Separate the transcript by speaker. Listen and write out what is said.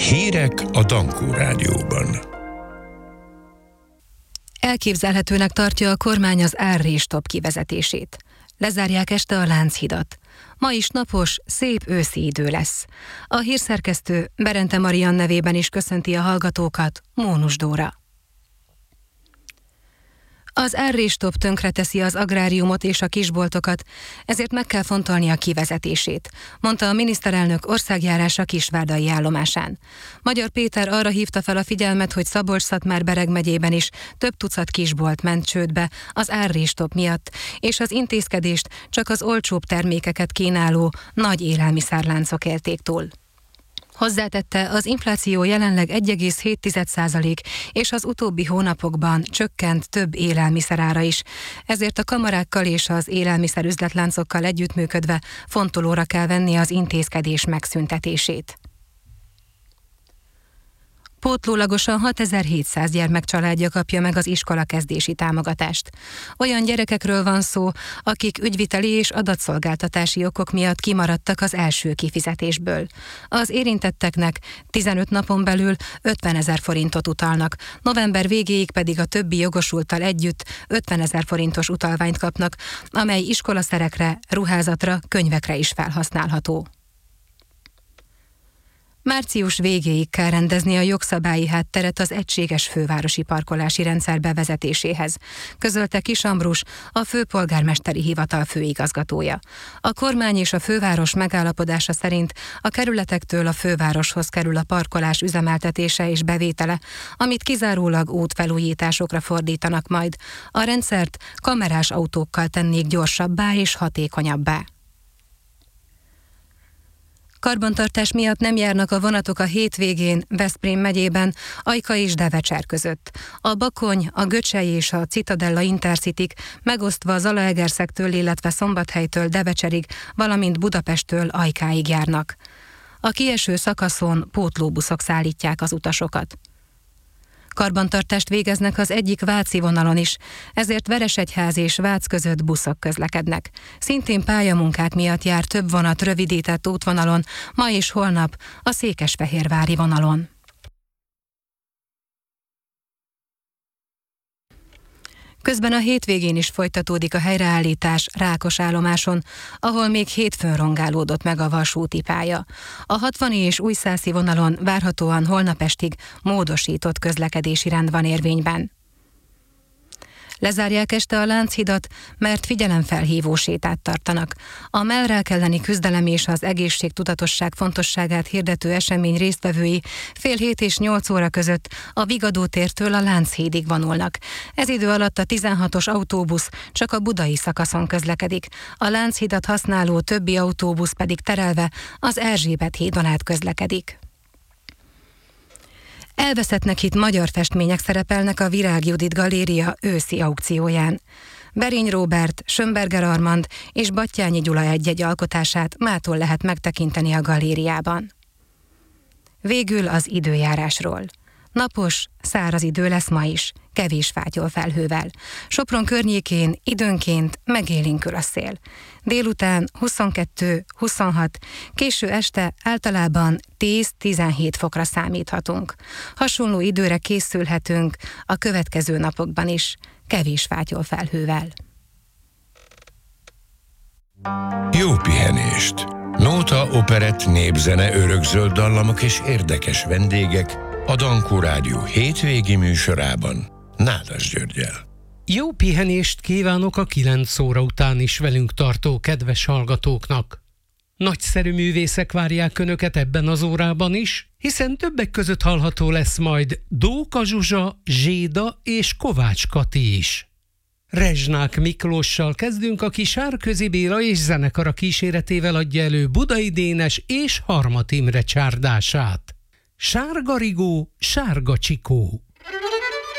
Speaker 1: Hírek a Dankó Rádióban.
Speaker 2: Elképzelhetőnek tartja a kormány az árrés-stop kivezetését. Lezárják este a Lánchidat. Ma is napos, szép őszi idő lesz. A hírszerkesztő Berente Marian nevében is köszönti a hallgatókat, Mónus Dóra. Az árrés-stop tönkreteszi az agráriumot és a kisboltokat, ezért meg kell fontolni a kivezetését, mondta a miniszterelnök országjárása Kisvárdai állomásán. Magyar Péter arra hívta fel a figyelmet, hogy Szabolcs-Szatmár-Bereg megyében is több tucat kisbolt ment csődbe az árrés-stop miatt, és az intézkedést csak az olcsóbb termékeket kínáló nagy élelmiszerláncok élték túl. Hozzátette, az infláció jelenleg 1,7%, és az utóbbi hónapokban csökkent több élelmiszerára is. Ezért a kamarákkal és az élelmiszerüzletláncokkal együttműködve fontolóra kell venni az intézkedés megszüntetését. Pótlólagosan 6700 gyermekcsaládja kapja meg az iskolakezdési támogatást. Olyan gyerekekről van szó, akik ügyviteli és adatszolgáltatási okok miatt kimaradtak az első kifizetésből. Az érintetteknek 15 napon belül 50 000 forintot utalnak, november végéig pedig a többi jogosulttal együtt 50 000 forintos utalványt kapnak, amely iskolaszerekre, ruházatra, könyvekre is felhasználható. Március végéig kell rendezni a jogszabályi hátteret az egységes fővárosi parkolási rendszer bevezetéséhez, közölte Kis Ambrus, a főpolgármesteri hivatal főigazgatója. A kormány és a főváros megállapodása szerint a kerületektől a fővároshoz kerül a parkolás üzemeltetése és bevétele, amit kizárólag útfelújításokra fordítanak majd. A rendszert kamerás autókkal tennék gyorsabbá és hatékonyabbá. Karbantartás miatt nem járnak a vonatok a hétvégén Veszprém megyében, Ajka és Devecser között. A Bakony, a Göcsei és a Citadella Intercityk megosztva Zalaegerszektől, illetve Szombathelytől Devecserig, valamint Budapesttől Ajkáig járnak. A kieső szakaszon pótlóbuszok szállítják az utasokat. Karbantartást végeznek az egyik váci vonalon is, ezért Veresegyház és Vác között buszok közlekednek. Szintén pályamunkák miatt jár több vonat rövidített útvonalon, ma és holnap a székesfehérvári vonalon. Közben a hétvégén is folytatódik a helyreállítás Rákosállomáson, ahol még hétfőn rongálódott meg a vasúti pálya. A 60 és újszászi vonalon várhatóan holnap estig módosított közlekedési rend van érvényben. Lezárják este a Lánchidat, mert figyelemfelhívó sétát tartanak. A mellrák elleni küzdelem és az egészségtudatosság fontosságát hirdető esemény résztvevői 6:30 és 8 óra között a Vigadó tértől a Lánchídig vonulnak. Ez idő alatt a 16-os autóbusz csak a budai szakaszon közlekedik. A Lánchidat használó többi autóbusz pedig terelve az Erzsébet hídon át közlekedik. Elveszettnek hitt magyar festmények szerepelnek a Virág Judit Galéria őszi aukcióján. Berény Róbert, Schönberger Armand és Battyányi Gyula egy-egy alkotását mától lehet megtekinteni a galériában. Végül az időjárásról. Napos, száraz idő lesz ma is, kevés fátyolfelhővel. Sopron környékén időnként megélénkül a szél. Délután 22-26, késő este általában 10-17 fokra számíthatunk. Hasonló időre készülhetünk a következő napokban is, kevés fátyolfelhővel.
Speaker 1: Jó pihenést! Nóta, operett, népzene, örökzöld dallamok és érdekes vendégek a Dankó Rádió hétvégi műsorában Nádas Györggyel.
Speaker 3: Jó pihenést kívánok a 9 óra után is velünk tartó kedves hallgatóknak. Nagyszerű művészek várják Önöket ebben az órában is, hiszen többek között hallható lesz majd Dóka Zsuzsa, Zséda és Kovács Kati is. Rezsnák Miklóssal kezdünk, aki Sárközi Béla és zenekara kíséretével adja elő Budai Dénes és Harmat Imre csárdását. Sárga rigó, sárga csikó.